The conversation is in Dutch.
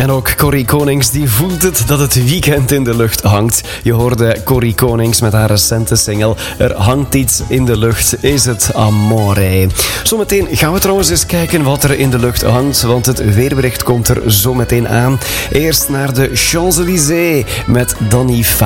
En ook Corrie Konings die voelt het dat het weekend in de lucht hangt. Je hoorde Corrie Konings met haar recente single Er hangt iets in de lucht, is het amore. Zometeen gaan we trouwens eens kijken wat er in de lucht hangt, want het weerbericht komt er zo meteen aan. Eerst naar de Champs-Élysées met Danny Fa.